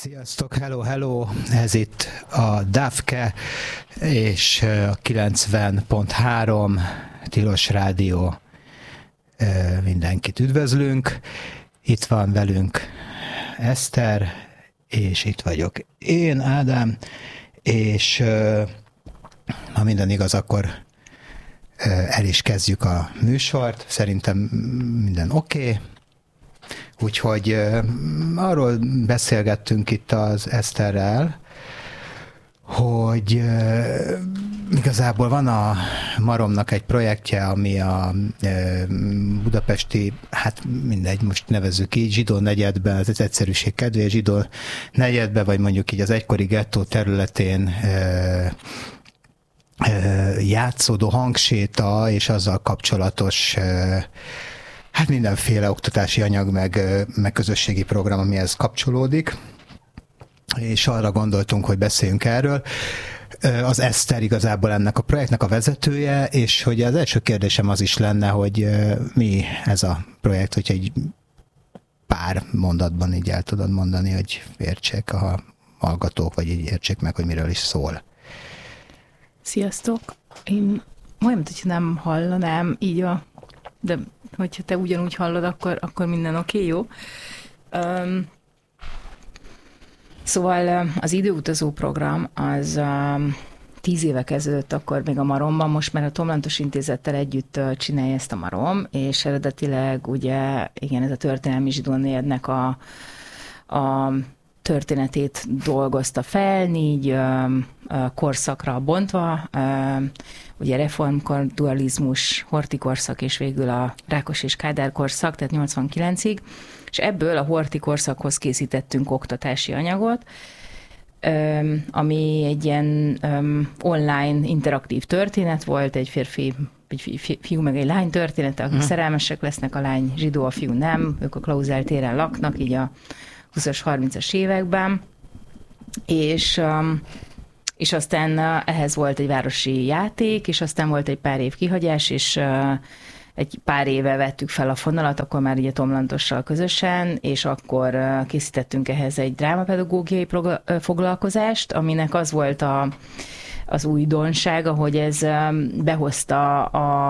Sziasztok, hello! Ez itt a DAFKE és a 90.3 Tilos Rádió. Mindenkit üdvözlünk. Itt van velünk Eszter, és itt vagyok én, Ádám, és ha minden igaz, akkor el is kezdjük a műsort. Szerintem minden oké. Úgyhogy arról beszélgettünk itt az Eszterrel, hogy igazából van a Maromnak egy projektje, ami a budapesti, hát mindegy, most nevezzük így, zsidó negyedben, az egyszerűség kedvéért zsidó negyedben, vagy mondjuk így az egykori gettó területén játszódó hangséta és azzal kapcsolatos hát mindenféle oktatási anyag, meg közösségi program, amihez kapcsolódik, és arra gondoltunk, hogy beszéljünk erről. Az Eszter igazából ennek a projektnek a vezetője, és hogy az első kérdésem az is lenne, hogy mi ez a projekt, hogyha egy pár mondatban így el tudod mondani, hogy értsék a hallgatók, vagy így értsék meg, hogy miről is szól. Sziasztok! Én majdnem, hogyha nem hallanám így de hogyha te ugyanúgy hallod, akkor minden oké, jó? Szóval az időutazó program az 10 éve kezdődött akkor még a Maromban, most már a Thom Lantos Intézettel együtt csinálja ezt a Marom, és eredetileg ugye, igen, ez a történelmi zsidó negyednek a történetét dolgozta fel, 4 korszakra bontva, ugye reformkor, dualizmus, horthy korszak, és végül a Rákos és Kádár korszak, tehát 89-ig, és ebből a horthy korszakhoz készítettünk oktatási anyagot, ami egy ilyen online interaktív történet volt, egy fiú meg egy lány története, akik szerelmesek lesznek, a lány zsidó, a fiú nem, ők a Klauzál téren laknak, így a 20-as, 30-as években, és aztán ehhez volt egy városi játék, és aztán volt egy pár év kihagyás, és egy pár éve vettük fel a fonalat, akkor már ugye Thom Lantossal közösen, és akkor készítettünk ehhez egy drámapedagógiai foglalkozást, aminek az volt az újdonsága, hogy ez behozta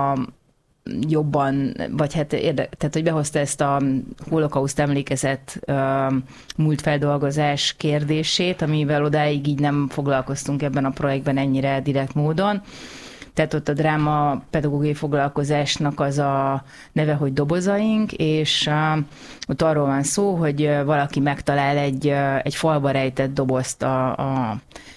jobban, vagy hát tehát, hogy behozta ezt a holokauszt emlékezet múltfeldolgozás kérdését, amivel odáig így nem foglalkoztunk ebben a projektben ennyire direkt módon. Tehát ott a dráma pedagógiai foglalkozásnak az a neve, hogy Dobozaink, és ott arról van szó, hogy valaki megtalál egy falba rejtett dobozt a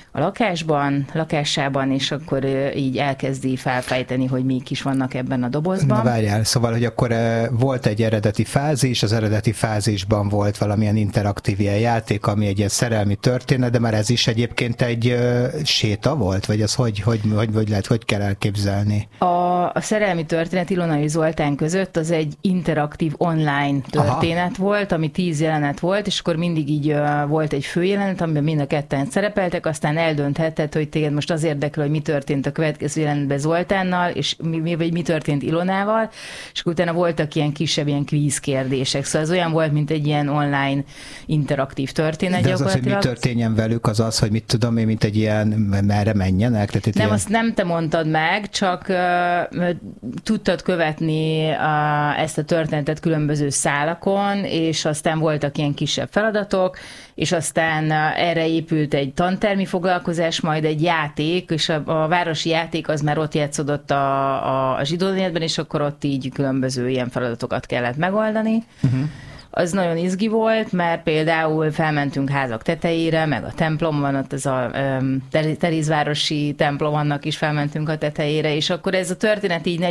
lakásában, és akkor így elkezdi felfejteni, hogy mik is vannak ebben a dobozban. Na várjál, szóval, hogy akkor volt egy eredeti fázis, az eredeti fázisban volt valamilyen interaktív ilyen játék, ami egy ilyen szerelmi történet, de már ez is egyébként egy séta volt? Vagy az hogy lehet, hogy kell elképzelni? A szerelmi történet Ilona és Zoltán között az egy interaktív online történet volt, ami 10 jelenet volt, és akkor mindig így volt egy főjelenet, amiben mind a ketten szerepeltek, aztán eldöntheted, hogy téged most az érdekel, hogy mi történt a következő jelenetben Zoltánnal, és mi történt Ilonával, és utána voltak ilyen kisebb ilyen kvíz kérdések. Szóval ez olyan volt, mint egy ilyen online interaktív történet. De az, hogy mi történjen velük, az, hogy mit tudom én, mint egy ilyen, merre menjenek? Tehát nem, azt nem te mondtad meg, csak tudtad követni ezt a történetet különböző szálakon, és aztán voltak ilyen kisebb feladatok, és aztán erre épült egy tantermi foglalkozás, majd egy játék, és a városi játék az már ott játszódott a zsidó negyedben, és akkor ott így különböző ilyen feladatokat kellett megoldani. Az nagyon izgi volt, mert például felmentünk házak tetejére, meg a templom van, ott ez a Terézvárosi templom, annak is felmentünk a tetejére, és akkor ez a történet így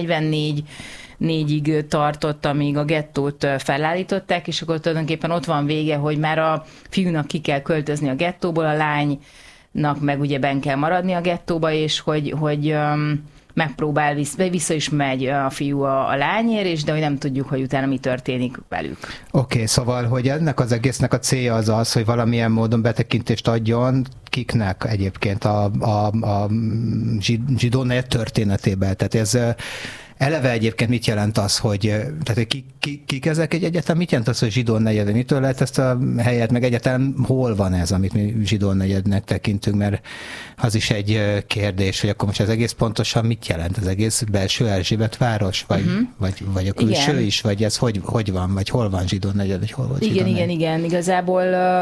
44-ig tartott, amíg a gettót felállították, és akkor tulajdonképpen ott van vége, hogy már a fiúnak ki kell költözni a gettóból, a lánynak meg ugye benn kell maradni a gettóba, és hogy megpróbál, vissza is megy a fiú a lányért, és de hogy nem tudjuk, hogy utána mi történik velük. Oké, szóval, hogy ennek az egésznek a célja az, hogy valamilyen módon betekintést adjon kiknek egyébként a zsidó negyed történetében. Tehát eleve egyébként mit jelent az, hogy, tehát, hogy kik ezek egy egyetem, mit jelent az, hogy zsidó negyed? Mitől lehet ezt a helyet, meg egyáltalán hol van ez, amit mi zsidó negyednek tekintünk, mert az is egy kérdés, hogy akkor most az egész pontosan mit jelent? Az egész belső Erzsébet város, vagy a külső igen. is, vagy ez hogy van, vagy hol van zsidó negyed, vagy hol volt zsidó negyed? Igen, igazából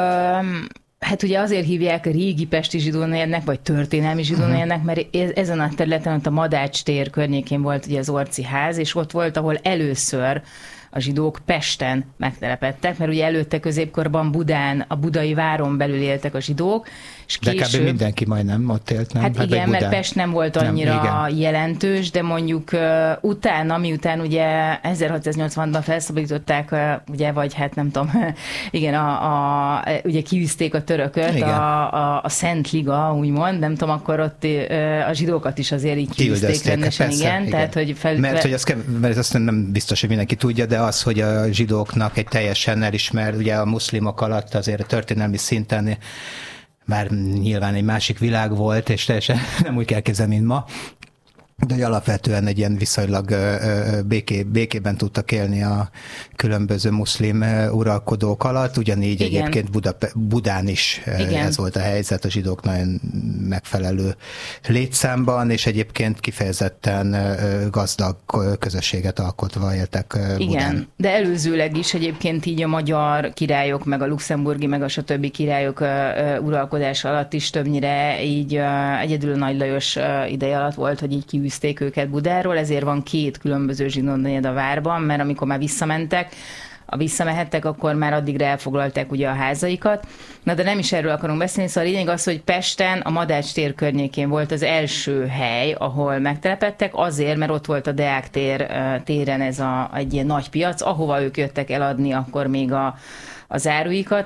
hát ugye azért hívják régi pesti zsidónegyednek, vagy történelmi zsidónegyednek, mert ezen a területen, ott a Madács tér környékén volt ugye az Orci ház, és ott volt, ahol először a zsidók Pesten megtelepedtek, mert ugye előtte középkorban Budán, a budai váron belül éltek a zsidók, és később... De kb. Mindenki majdnem ott élt, nem? Hát igen, mert Pest nem volt annyira nem, jelentős, de mondjuk utána, miután ugye 1680-ban felszabadították, ugye, vagy hát nem tudom, igen, ugye kiűzték a törököt, a Szent Liga, úgymond, nem tudom, akkor ott a zsidókat is azért így kiűzték rendesen, persze, igen. Tehát, hogy mert azt nem biztos, hogy mindenki tudja, de az, hogy a zsidóknak egy teljesen elismer, ugye a muszlimok alatt azért a történelmi szinten már nyilván egy másik világ volt, és teljesen nem úgy kell képzelni, mint ma, de hogy alapvetően egy ilyen viszonylag békében tudtak élni a különböző muszlim uralkodók alatt, ugyanígy igen. Egyébként Budán is igen. ez volt a helyzet, a zsidók nagyon megfelelő létszámban, és egyébként kifejezetten gazdag közösséget alkotva éltek Budán. Igen, de előzőleg is egyébként így a magyar királyok, meg a luxemburgi, meg a stb. Királyok uralkodása alatt is többnyire így egyedül Nagy Lajos ideje alatt volt, hogy így kiűzték őket Budáról, ezért van 2 különböző zsidónegyed a várban, mert amikor már visszamehettek, akkor már addigra elfoglalták ugye a házaikat. Na de nem is erről akarunk beszélni, szóval a lényeg az, hogy Pesten a Madács tér környékén volt az első hely, ahol megtelepedtek, azért, mert ott volt a Deák téren egy ilyen nagy piac, ahova ők jöttek eladni akkor még az áruikat.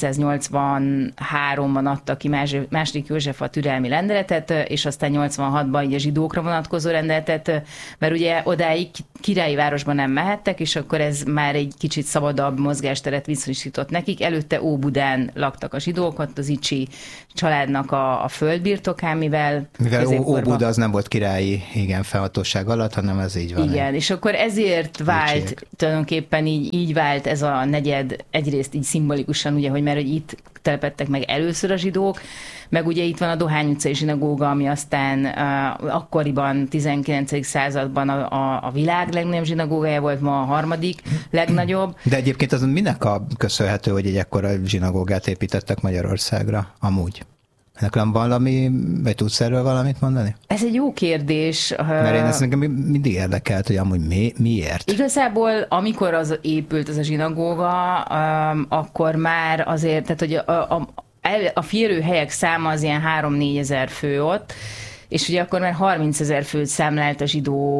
1783-ban adta ki második József a türelmi rendeletet, és aztán 86-ban így a zsidókra vonatkozó rendeletet, mert ugye odáig királyi városban nem mehettek, és akkor ez már egy kicsit szabadabb mozgásteret biztosított nekik. Előtte Óbudán laktak a zsidók, ott az Icsi családnak a földbirtokán, mivel Óbuda az nem volt királyi felhatóság alatt, hanem ez így van. Igen, és akkor ezért vált, tulajdonképpen így vált ez a negyed egyrészt így szimbolikusan, ugye, hogy mert hogy itt telepedtek meg először a zsidók, meg ugye itt van a Dohány utcai zsinagóga, ami aztán akkoriban, 19. században a világ legnagyobb zsinagógája volt, ma a harmadik legnagyobb. De egyébként az minek köszönhető, hogy egy ekkora zsinagógát építettek Magyarországra amúgy? Ennek van valami, vagy tudsz erről valamit mondani? Ez egy jó kérdés. Mert én ezt nekem mindig érdekelt, hogy amúgy miért? Igazából, amikor az épült az a zsinagóga, akkor már azért, tehát hogy a férőhelyek száma az ilyen 3-4 ezer fő ott, és ugye akkor már 30 000 főt számlált a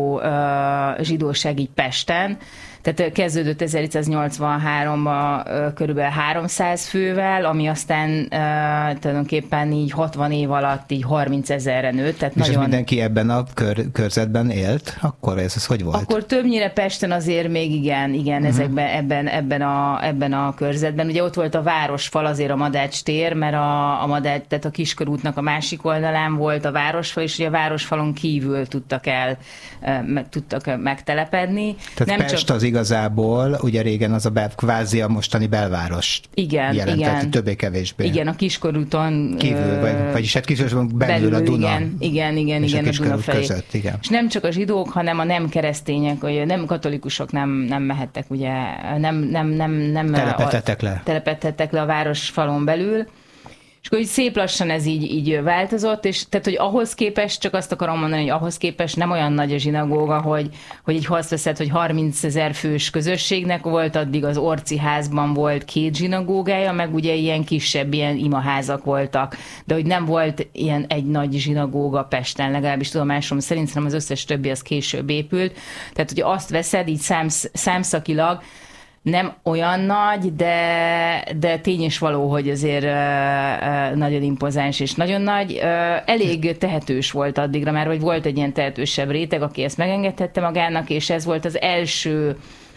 zsidóság így Pesten, tehát kezdődött 1783-ban körülbelül 300 fővel, ami aztán tulajdonképpen így 60 év alatt így 30 000-re nőtt. Tehát és nagyon... mindenki ebben a körzetben élt? Akkor ez hogy volt? Akkor többnyire Pesten azért még igen, ezekben, ebben a körzetben. Ugye ott volt a városfal, azért a Madács tér, mert a Madács, tehát a Kiskörútnak a másik oldalán volt a városfal, és ugye a városfalon kívül tudtak megtelepedni. Tehát nem Pest csak... az igazából, ugye régen az kvázi a mostani belváros jelentett, többé-kevésbé. Igen, a Kiskörúton kívül, vagyis hát Kiskörúton belül a Duna. Igen, a Duna felé. Között, igen. És nem csak a zsidók, hanem a nem keresztények, vagy nem katolikusok nem mehettek, ugye, nem telepedhettek le a városfalon belül. És akkor így szép lassan ez így változott, és tehát, hogy ahhoz képest, csak azt akarom mondani, hogy ahhoz képest nem olyan nagy a zsinagóga, hogy így azt veszed, hogy 30 000 fős közösségnek volt, addig az Orci házban volt 2 zsinagógája, meg ugye ilyen kisebb, ilyen imaházak voltak, de hogy nem volt ilyen egy nagy zsinagóga Pesten, legalábbis tudomásom szerint, hanem az összes többi az később épült. Tehát, hogy azt veszed így számszakilag, nem olyan nagy, de tény és való, hogy azért nagyon impozáns és nagyon nagy. Elég tehetős volt addigra már, hogy volt egy ilyen tehetősebb réteg, aki ezt megengedhette magának, és ez volt az első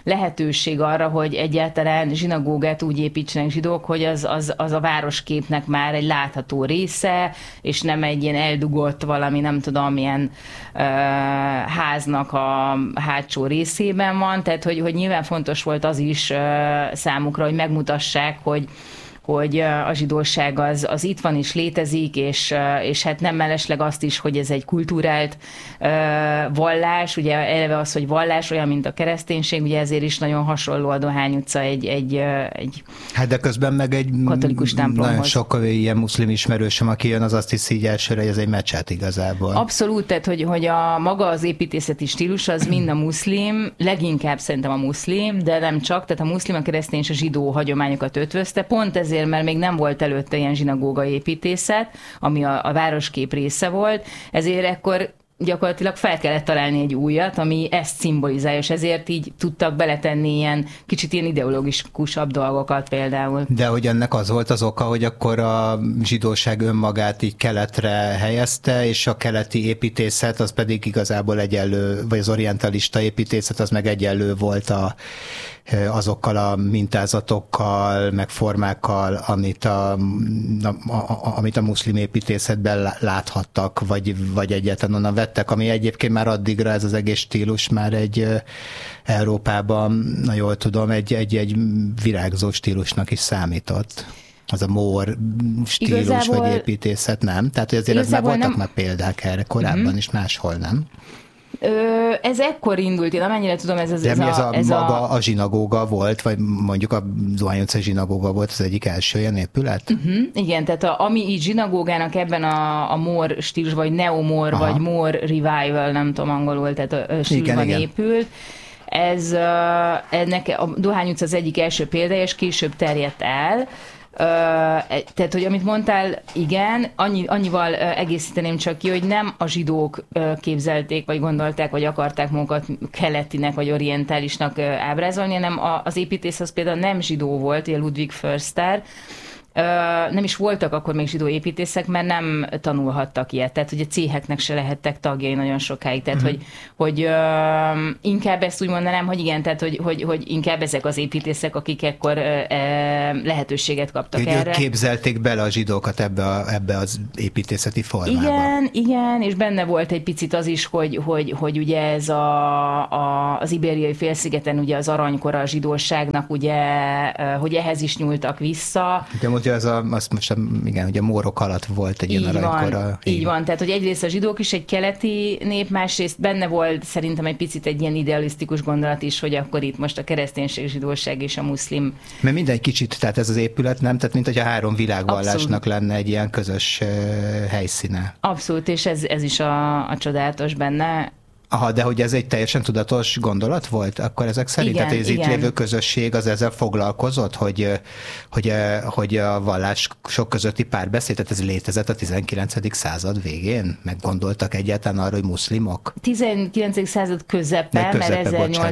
lehetőség arra, hogy egyáltalán zsinagógát úgy építsenek zsidók, hogy az a városképnek már egy látható része, és nem egy ilyen eldugott valami, nem tudom, milyen háznak a hátsó részében van, tehát hogy nyilván fontos volt az is számukra, hogy megmutassák, hogy a zsidóság az itt van és létezik, és hát nem mellesleg azt is, hogy ez egy kultúrált vallás, ugye eleve az, hogy vallás olyan, mint a kereszténység, ugye ezért is nagyon hasonló a Dohány utca egy hát de közben meg egy katolikus templomhoz. Nagyon sok ilyen muszlim ismerősöm, aki jön, az azt hiszi így elsőre, hogy ez egy mecset igazából. Abszolút, tehát hogy a maga az építészeti stílus az mind a muszlim, leginkább szerintem a muszlim, de nem csak, tehát a muszlim, a keresztény és a zsidó hagyományokat ötvözte, pont ezért, mert még nem volt előtte ilyen zsinagóga építészet, ami a városkép része volt, ezért ekkor gyakorlatilag fel kellett találni egy újat, ami ezt szimbolizálja, és ezért így tudtak beletenni ilyen kicsit ilyen ideológikusabb dolgokat például. De hogy ennek az volt az oka, hogy akkor a zsidóság önmagát így keletre helyezte, és a keleti építészet az pedig igazából egyenlő, vagy az orientalista építészet az meg egyenlő volt azokkal a mintázatokkal, meg formákkal, amit a muszlim építészetben láthattak, vagy egyáltalán onnan vettek, ami egyébként már addigra ez az egész stílus már egy Európában, na jól tudom, egy virágzó stílusnak is számított. Az a mór stílus, igazából, vagy építészet, nem? Tehát, hogy azért már voltak már példák erre korábban is, máshol nem. Ez ekkor indult, én amennyire tudom, a zsinagóga volt, vagy mondjuk a Dohány utca zsinagóga volt az egyik első ilyen épület? Igen, tehát ami így zsinagógának ebben a mór stílus, vagy neomór, vagy mór revival, nem tudom angolul, tehát a stílusban épült. Ennek a Dohány utca az egyik első példája, és később terjedt el. Tehát, hogy amit mondtál, igen, annyival egészíteném csak ki, hogy nem a zsidók képzelték, vagy gondolták, vagy akarták magukat keletinek, vagy orientálisnak ábrázolni, hanem az építész az például nem zsidó volt, ugye Ludwig Förster, nem is voltak akkor még zsidó építészek, mert nem tanulhattak ilyet, tehát hogy a céheknek se lehettek tagjai nagyon sokáig, tehát hogy inkább ezt úgy mondanám, hogy igen, tehát hogy inkább ezek az építészek, akik ekkor lehetőséget kaptak erre. Képzelték bele a zsidókat ebbe az építészeti formába. Igen, és benne volt egy picit az is, hogy ugye ez az Ibériai félszigeten ugye az aranykora a zsidóságnak, ugye, hogy ehhez is nyúltak vissza. Ugye ugye a mórok alatt volt egy ilyen aranykora. Így van, tehát hogy egyrészt a zsidók is egy keleti nép, másrészt benne volt szerintem egy picit egy ilyen idealisztikus gondolat is, hogy akkor itt most a kereszténység, zsidóság és a muszlim. Mert minden kicsit, tehát ez az épület nem, tehát mint hogy a három világvallásnak lenne egy ilyen közös helyszíne. Abszolút, és ez is a csodálatos benne. Aha, de hogy ez egy teljesen tudatos gondolat volt? Akkor ezek szerint, igen, tehát az itt lévő közösség az ezzel foglalkozott, hogy a vallások közötti párbeszéd, tehát ez létezett a 19. század végén? Meggondoltak egyáltalán arra, hogy muszlimok? 19. század közepe, mert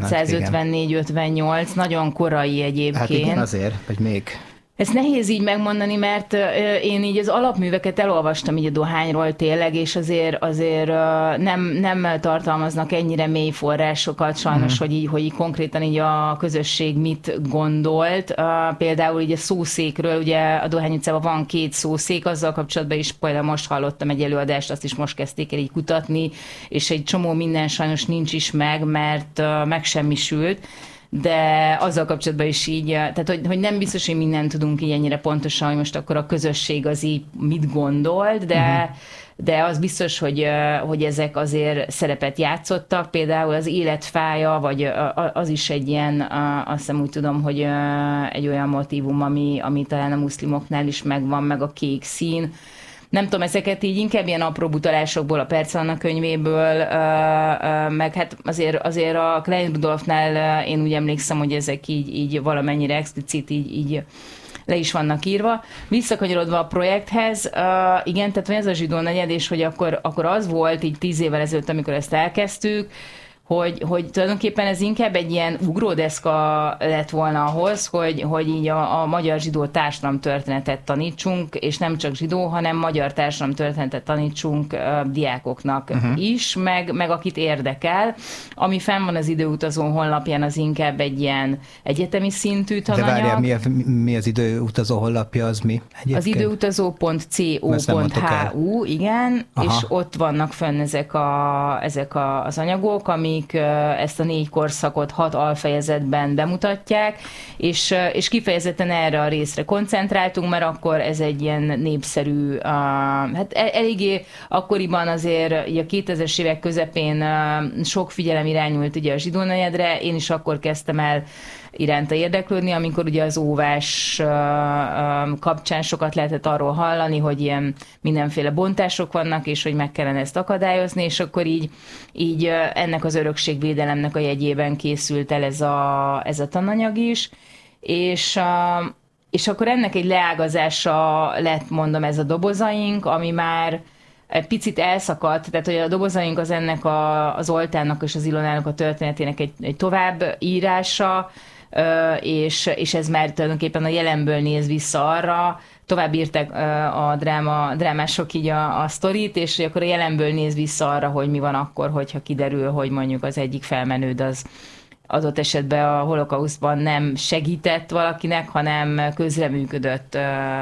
1854-58, nagyon korai egyébként. Hát igen, azért, vagy még... Ezt nehéz így megmondani, mert én így az alapműveket elolvastam így a Dohányról tényleg, és azért nem tartalmaznak ennyire mély forrásokat, sajnos, hogy így konkrétan így a közösség mit gondolt. Például így a szószékről, ugye a Dohány utcában van 2 szószék, azzal kapcsolatban is például most hallottam egy előadást, azt is most kezdték el így kutatni, és egy csomó minden sajnos nincs is meg, mert megsemmisült. De azzal kapcsolatban is így, tehát hogy nem biztos, hogy mindent tudunk így ennyire pontosan, hogy most akkor a közösség az így mit gondolt, de az biztos, hogy ezek azért szerepet játszottak. Például az életfája, vagy az is egy ilyen, azt hiszem úgy tudom, hogy egy olyan motívum, ami talán a muszlimoknál is megvan, meg a kék szín. Nem tudom, ezeket így inkább ilyen apró utalásokból, a Perc könyvéből, meg hát azért a Klein Rudolfnál én úgy emlékszem, hogy ezek így valamennyire explicit így le is vannak írva. Visszakanyarodva a projekthez, igen, tehát van ez a zsidó negyed, és hogy akkor az volt így 10 évvel ezelőtt, amikor ezt elkezdtük, hogy tulajdonképpen ez inkább egy ilyen ugródeszka lett volna ahhoz, hogy így a magyar zsidó társadalomtörténetet tanítsunk, és nem csak zsidó, hanem magyar társadalomtörténetet tanítsunk diákoknak is, meg akit érdekel. Ami fenn van az Időutazó honlapján, az inkább egy ilyen egyetemi szintű tananyag. De várjál, mi az Időutazó honlapja, az mi? Egyébként? Az időutazó.co.hu, igen, aha, és ott vannak fönn ezek az anyagok, amik ezt a 4 korszakot 6 alfejezetben bemutatják, és kifejezetten erre a részre koncentráltunk, mert akkor ez egy ilyen népszerű, hát eléggé akkoriban azért a 2000-es évek közepén sok figyelem irányult ugye a zsidó negyedre, én is akkor kezdtem el iránta érdeklődni, amikor ugye az óvás kapcsán sokat lehetett arról hallani, hogy ilyen mindenféle bontások vannak, és hogy meg kellene ezt akadályozni, és akkor így ennek az örökségvédelemnek a jegyében készült el ez a tananyag is, és akkor ennek egy leágazása lett, mondom, ez a dobozaink, ami már egy picit elszakadt, tehát hogy a dobozaink az ennek az Zoltánnak és az Ilonának a történetének egy tovább írása, és ez már tulajdonképpen a jelenből néz vissza arra, tovább írták a drámások így a sztorit, és akkor a jelenből néz vissza arra, hogy mi van akkor, hogyha kiderül, hogy mondjuk az egyik felmenőd az adott esetben a holokausztban nem segített valakinek, hanem közreműködött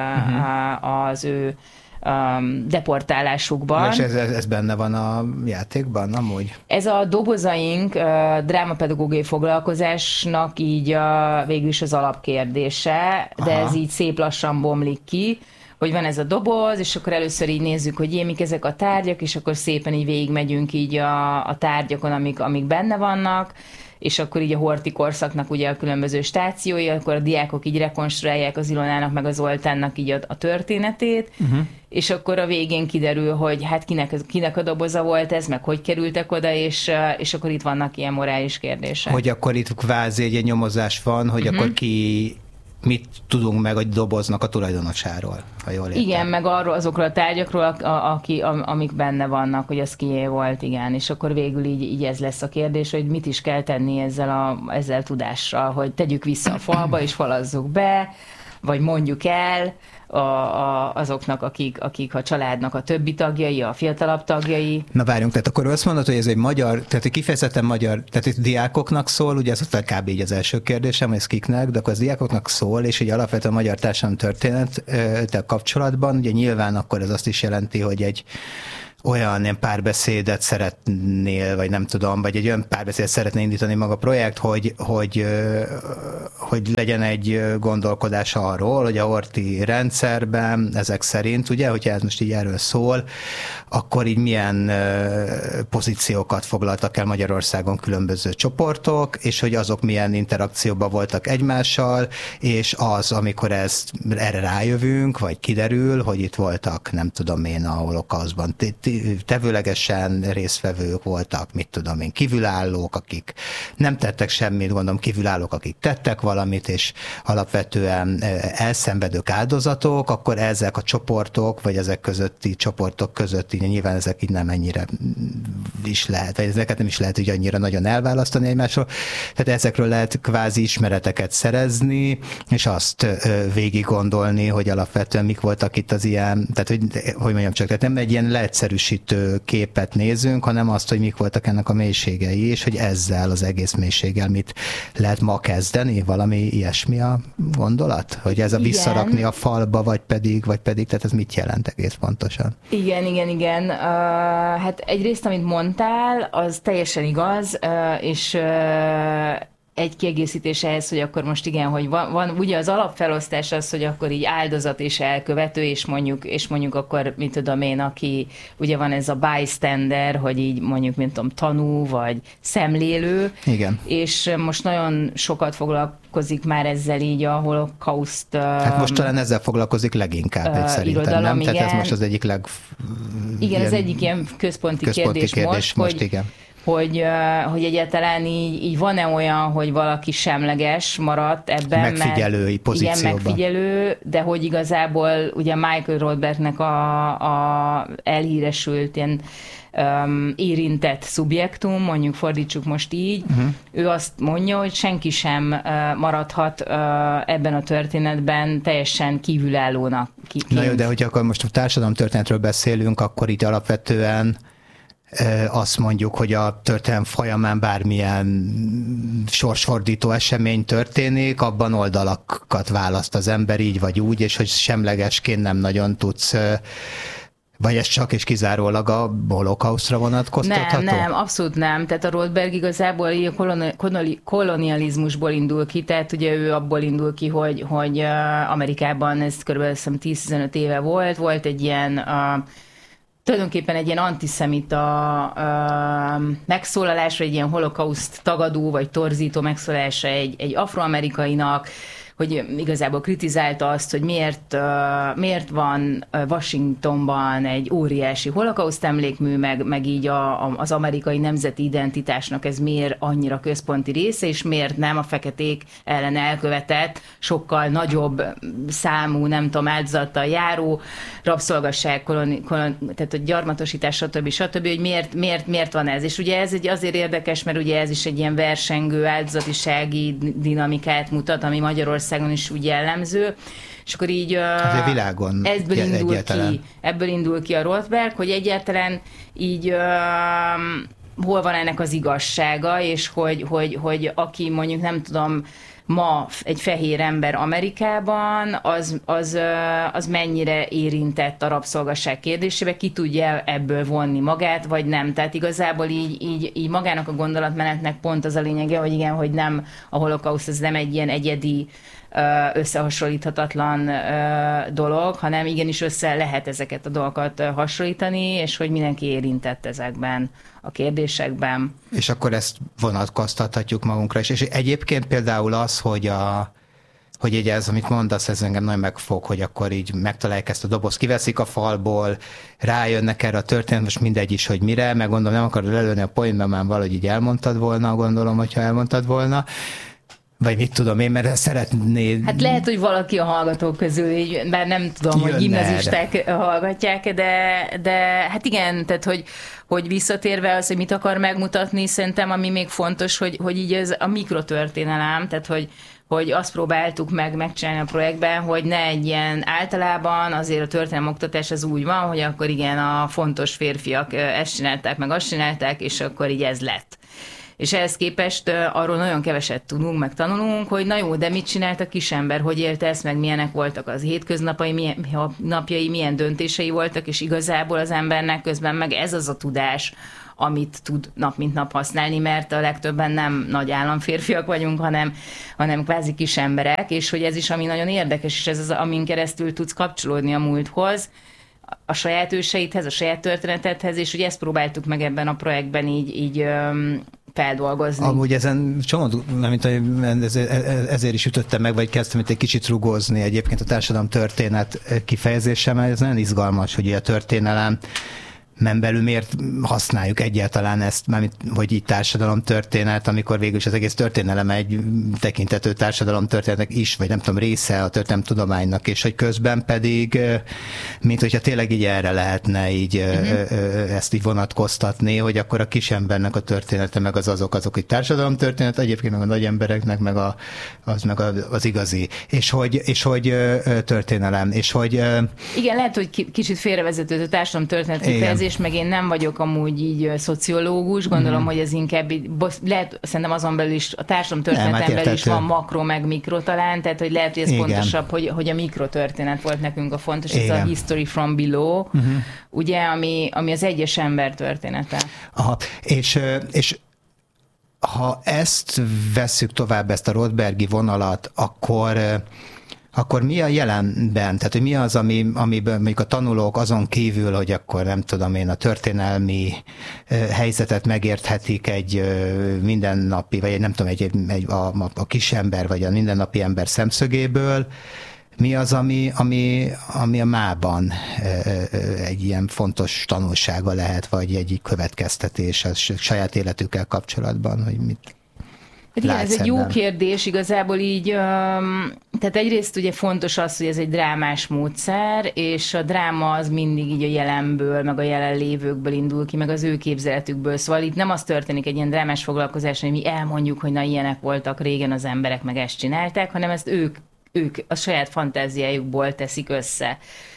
az ő deportálásukban. És ez benne van a játékban, amúgy? Ez a dobozaink drámapedagógiai foglalkozásnak így végül is az alapkérdése, de ez így szép lassan bomlik ki, hogy van ez a doboz, és akkor először így nézzük, hogy mik ezek a tárgyak, és akkor szépen így végigmegyünk így a tárgyakon, amik benne vannak, és akkor így a Horthy korszaknak ugye a különböző stációi, akkor a diákok így rekonstruálják az Ilonának meg az Zoltánnak így a történetét, és akkor a végén kiderül, hogy hát kinek a doboza volt ez, meg hogy kerültek oda, és akkor itt vannak ilyen morális kérdések. Hogy akkor itt kvázi egy nyomozás van, hogy akkor mit tudunk meg a doboznak a tulajdonosáról, ha jól értem. Igen, meg arról, azokról a tárgyakról, amik benne vannak, hogy az kié volt, igen. És akkor végül így ez lesz a kérdés, hogy mit is kell tenni ezzel tudással, hogy tegyük vissza a falba, és falazzuk be, vagy mondjuk el azoknak, akik a családnak a többi tagjai, a fiatalabb tagjai. Na várjunk, tehát akkor azt mondod, hogy ez egy magyar, tehát egy kifejezetten magyar, tehát itt diákoknak szól, ugye ez ott kb. Így az első kérdésem, hogy ez kiknek, de akkor az diákoknak szól, és így alapvetően a magyar társadalom történettel kapcsolatban, ugye nyilván akkor ez azt is jelenti, hogy egy olyan ilyen párbeszédet szeretnél, vagy nem tudom, vagy egy olyan párbeszédet szeretné indítani maga a projekt, hogy legyen egy gondolkodás arról, hogy a Horthy rendszerben ezek szerint, ugye, hogyha ez most így erről szól, akkor így milyen pozíciókat foglaltak el Magyarországon különböző csoportok, és hogy azok milyen interakcióban voltak egymással, és az, amikor erre rájövünk, vagy kiderül, hogy itt voltak, nem tudom én, a holokausztban tevőlegesen résztvevők voltak, mit tudom én, kívülállók, akik nem tettek semmit, gondolom kívülállók, akik tettek valamit, és alapvetően elszenvedők áldozatok, akkor ezek a csoportok, vagy ezek közötti csoportok között nyilván ezek így nem ennyire is lehet, vagy ezeket nem is lehet így annyira nagyon elválasztani egymásról. Tehát ezekről lehet kvázi ismereteket szerezni, és azt végig gondolni, hogy alapvetően mik voltak itt az ilyen, tehát hogy mondjam csak, tehát nem egy ilyen leegyszerűsítő képet nézünk, hanem azt, hogy mik voltak ennek a mélységei, és hogy ezzel az egész mélységgel mit lehet ma kezdeni, valami ilyesmi a gondolat? Hogy ez a visszarakni a falba, vagy pedig, tehát ez mit jelent egész pontosan? Igen. Hát egyrészt, amit mondtál, az teljesen igaz, és egy kiegészítés ehhez, hogy akkor most igen, hogy van ugye az alapfelosztás az, hogy akkor így áldozat és elkövető, és mondjuk akkor, mit tudom én, aki ugye van ez a bystander, hogy így mondjuk, mint tudom, tanú, vagy szemlélő. Igen. És most nagyon sokat foglalkozik már ezzel így a holokauszt hát most talán ezzel foglalkozik leginkább, szerintem, irodalom, nem? Igen. Tehát ez most az egyik Igen, az egyik ilyen központi kérdés most, igen. hogy egyáltalán így van-e olyan, hogy valaki semleges maradt ebben, megfigyelői pozícióban. Igen, megfigyelő, de hogy igazából ugye Michael Rothbergnek a elhíresült ilyen érintett szubjektum, mondjuk fordítsuk most így, ő azt mondja, hogy senki sem maradhat ebben a történetben teljesen kívülállónak. Na jó, de hogy akkor most a társadalomtörténetről beszélünk, akkor itt alapvetően azt mondjuk, hogy a történelem folyamán bármilyen sorsfordító esemény történik, abban oldalakat választ az ember így vagy úgy, és hogy semlegesként nem nagyon tudsz, vagy ez csak és kizárólag a holokausztra vonatkoztatható? Nem, abszolút nem. Tehát a Rothberg igazából a kolonializmusból indul ki, tehát ugye ő abból indul ki, hogy Amerikában ez körülbelül 10-15 éve volt egy ilyen tulajdonképpen egy ilyen antiszemita megszólalás, vagy egy ilyen holokauszt tagadó, vagy torzító megszólalása egy afroamerikainak, hogy igazából kritizálta azt, hogy miért van Washingtonban egy óriási holokauszt emlékmű, meg így az amerikai nemzeti identitásnak ez miért annyira központi része, és miért nem a feketék ellen elkövetett, sokkal nagyobb számú, nem tudom, áldozattal járó rabszolgasság, tehát a gyarmatosítás, stb., hogy miért van ez. És ugye ez azért érdekes, mert ugye ez is egy ilyen versengő áldozatisági dinamikát mutat, ami Magyarországon is úgy jellemző, és akkor így a világon ebből indul ki a Rothberg, hogy egyáltalán így hol van ennek az igazsága, és hogy aki mondjuk nem tudom, ma egy fehér ember Amerikában, az mennyire érintett a rabszolgasság kérdésébe, ki tudja ebből vonni magát, vagy nem. Tehát igazából így magának a gondolatmenetnek pont az a lényege, hogy igen, hogy nem a holokauszt, ez nem egy ilyen egyedi, összehasonlíthatatlan dolog, hanem igenis össze lehet ezeket a dolgokat hasonlítani, és hogy mindenki érintett ezekben a kérdésekben. És akkor ezt vonatkoztathatjuk magunkra is. És egyébként például az, hogy így ez, amit mondasz, ez engem nagyon megfog, hogy akkor így megtalálják ezt a dobozt, kiveszik a falból, rájönnek erre a történet, most mindegy is, hogy mire, meg gondolom, nem akarod lelőni a poénban, már valahogy így elmondtad volna, gondolom, hogyha elmondtad volna. Vagy mit tudom én, mert szeretnéd... Hát lehet, hogy valaki a hallgatók közül, így, bár nem tudom, hogy gimnazisták hallgatják, de hát igen, tehát hogy visszatérve az, hogy mit akar megmutatni, szerintem ami még fontos, hogy így ez a mikrotörténelem, tehát hogy azt próbáltuk megcsinálni a projektben, hogy ne egy ilyen általában azért a történelem oktatás az úgy van, hogy akkor igen, a fontos férfiak ezt csinálták, meg azt csinálták, és akkor így ez lett. És ehhez képest arról nagyon keveset tudunk, meg tanulunk, hogy na jó, de mit csinált a kisember, hogy élte ezt, meg milyenek voltak az napjai, milyen döntései voltak, és igazából az embernek közben meg ez az a tudás, amit tud nap mint nap használni, mert a legtöbben nem nagy államférfiak vagyunk, hanem kvázi kisemberek, és hogy ez is ami nagyon érdekes, és ez az, amin keresztül tudsz kapcsolódni a múlthoz, a saját őseidhez, a saját történetedhez, és ugye ezt próbáltuk meg ebben a projektben így feldolgozni. Amúgy ezen csomó, ezért is ütöttem meg, vagy kezdtem itt egy kicsit rugózni egyébként a társadalomtörténet kifejezésem, mert ez nagyon izgalmas, hogy a történelem belül miért használjuk egyáltalán ezt, hogy így társadalomtörténet, amikor végül is az egész történelem egy tekintető társadalomtörténetnek is, vagy nem tudom, része a történelemtudománynak, és hogy közben pedig, mint hogyha tényleg így erre lehetne így ezt így vonatkoztatni, hogy akkor a kisembernek a története, meg azok, hogy társadalomtörténet, egyébként meg a nagy embereknek, meg az igazi. És hogy történelem, és hogy... Igen, lehet, hogy kicsit félrevezető a társadalomtörténet kifejezés, meg én nem vagyok amúgy így szociológus, gondolom, hogy ez inkább, lehet, szerintem azon belül is, a társadalomtörténeten belül is van makro, meg mikro talán, tehát hogy lehet, hogy ez pontosabb, hogy a mikrotörténet volt nekünk a fontos, ez a history from below, ugye, ami az egyes ember története. Aha, és ha ezt vesszük tovább, ezt a Rothbergi vonalat, akkor mi a jelenben? Tehát, hogy mi az, amiben mondjuk a tanulók azon kívül, hogy akkor nem tudom én, a történelmi helyzetet megérthetik egy mindennapi, vagy nem tudom, a kisember, vagy a mindennapi ember szemszögéből, Mi az, ami a mában egy ilyen fontos tanulsága lehet, vagy egy következtetés a saját életükkel kapcsolatban, hogy mit igen, ez egy jó kérdés, igazából így, tehát egyrészt ugye fontos az, hogy ez egy drámás módszer, és a dráma az mindig így a jelenből, meg a jelenlévőkből indul ki, meg az ő képzeletükből, szóval itt nem az történik egy ilyen drámás foglalkozás, hogy mi elmondjuk, hogy na ilyenek voltak régen az emberek, meg ezt csinálták, hanem ezt ők a saját fantáziájukból teszik össze.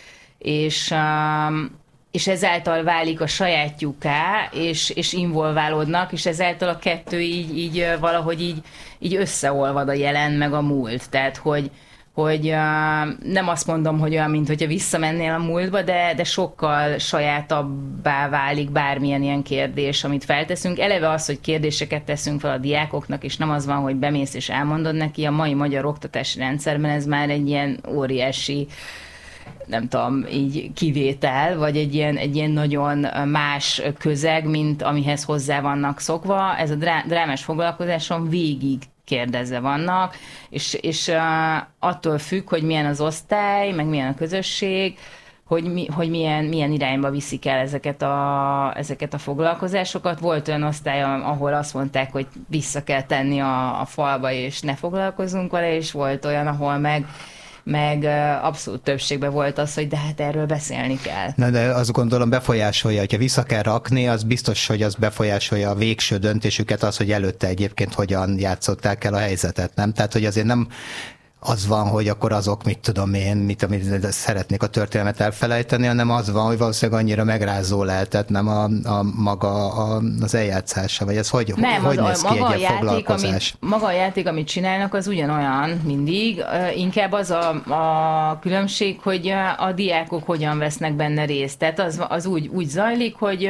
És ezáltal válik a sajátjuká, és involválódnak, és ezáltal a kettő így valahogy így összeolvad a jelen, meg a múlt. Tehát, hogy nem azt mondom, hogy olyan, mint hogyha visszamennél a múltba, de sokkal sajátabbá válik bármilyen ilyen kérdés, amit felteszünk. Eleve az, hogy kérdéseket teszünk fel a diákoknak, és nem az van, hogy bemész és elmondod neki, a mai magyar oktatási rendszerben ez már egy ilyen óriási, nem tudom, így kivétel, vagy egy ilyen nagyon más közeg, mint amihez hozzá vannak szokva. Ez a drámás foglalkozáson végig kérdezve vannak, és attól függ, hogy milyen az osztály, meg milyen a közösség, hogy milyen irányba viszik el ezeket a foglalkozásokat. Volt olyan osztály, ahol azt mondták, hogy vissza kell tenni a falba, és ne foglalkozunk vele, és volt olyan, ahol meg abszolút többségben volt az, hogy de hát erről beszélni kell. Na, de azt gondolom befolyásolja, hogyha vissza kell rakni, az biztos, hogy az befolyásolja a végső döntésüket, az, hogy előtte egyébként hogyan játszották el a helyzetet, nem? Tehát, hogy azért nem az van, hogy akkor azok, mit tudom én, amit szeretnék a történelmet elfelejteni, hanem az van, hogy valószínűleg annyira megrázó lehetett, nem az eljátszása, vagy ez hogy néz ki egy ilyen foglalkozás? Maga a játék, amit csinálnak, az ugyanolyan mindig, inkább az a különbség, hogy a diákok hogyan vesznek benne részt. Tehát az úgy zajlik, hogy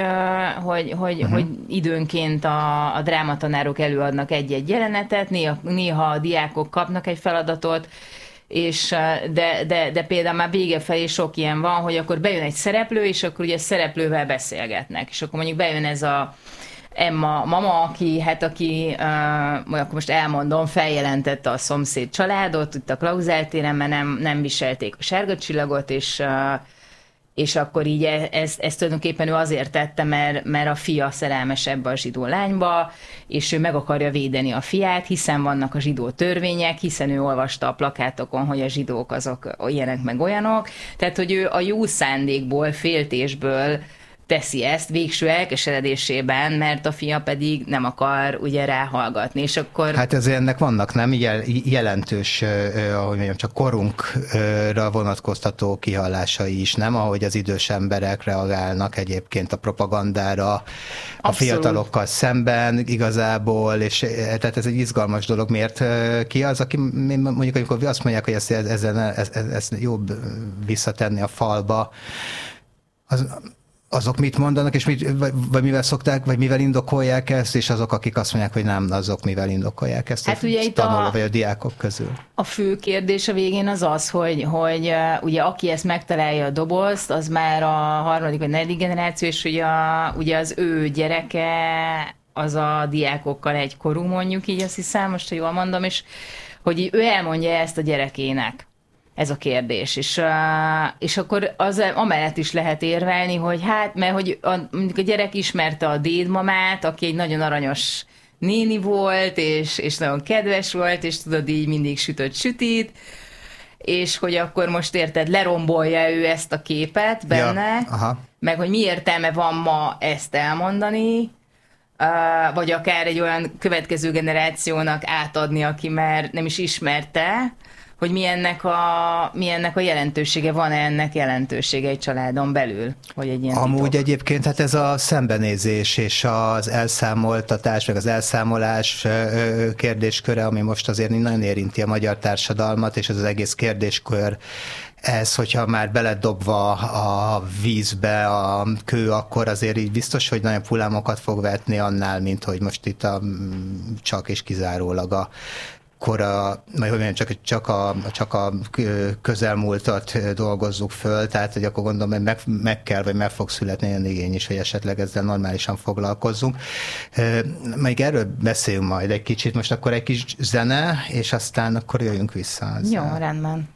időnként a drámatanárok előadnak egy-egy jelenetet, néha a diákok kapnak egy feladatot, de például már vége felé sok ilyen van, hogy akkor bejön egy szereplő, és akkor ugye szereplővel beszélgetnek. És akkor mondjuk bejön ez a Emma mama, aki akkor most elmondom, feljelentette a szomszéd családot, itt a Klauzál téren, mert nem viselték a sárga csillagot, és akkor így ezt tulajdonképpen ő azért tette, mert a fia szerelmes ebbe a zsidó lányba, és ő meg akarja védeni a fiát, hiszen vannak a zsidó törvények, hiszen ő olvasta a plakátokon, hogy a zsidók azok ilyenek meg olyanok. Tehát, hogy ő a jó szándékból, féltésből teszi ezt végső elkeseredésében, mert a fia pedig nem akar ugye ráhallgatni, és akkor... Hát ezért ennek vannak nem jelentős, ahogy mondjam, csak korunkra vonatkoztató kihallásai is, nem? Ahogy az idős emberek reagálnak egyébként a propagandára, a fiatalokkal szemben igazából, és tehát ez egy izgalmas dolog. Miért ki az, aki mondjuk, amikor azt mondják, hogy ezt jobb visszatenni a falba, azok mit mondanak, és vagy mivel szokták, vagy mivel indokolják ezt, és azok, akik azt mondják, hogy nem, azok mivel indokolják ezt, hát ugye tanuló, vagy a diákok közül? A fő kérdés a végén az, hogy ugye aki ezt megtalálja a dobozt, az már a harmadik vagy negyedik generáció, és ugye az ő gyereke az a diákokkal egykorú, mondjuk így, azt hiszem, most ha jól mondom, és hogy ő elmondja ezt a gyerekének. Ez a kérdés. És akkor az amellett is lehet érvelni, hogy hát, mert hogy mondjuk a gyerek ismerte a dédmamát, aki egy nagyon aranyos néni volt, és nagyon kedves volt, és tudod, így mindig sütött sütit, és hogy akkor most érted, lerombolja ő ezt a képet benne, meg hogy mi értelme van ma ezt elmondani, vagy akár egy olyan következő generációnak átadni, aki már nem is ismerte, hogy mi ennek a jelentősége, van-e ennek jelentősége egy családon belül? Vagy egy ilyen amúgy titok? Egyébként hát ez a szembenézés és az elszámoltatás, meg az elszámolás kérdésköre, ami most azért nagyon érinti a magyar társadalmat, és ez az egész kérdéskör, ez, hogyha már beledobva a vízbe a kő, akkor azért így biztos, hogy nagyon hullámokat fog vetni annál, mint hogy most itt csak és kizárólag a csak a közelmúltat dolgozzuk föl, tehát hogy akkor gondolom, hogy meg fog születni olyan igény is, hogy esetleg ezzel normálisan foglalkozzunk. Még erről beszéljünk majd egy kicsit, most akkor egy kis zene, és aztán akkor jöjjünk vissza. Jó, rendben.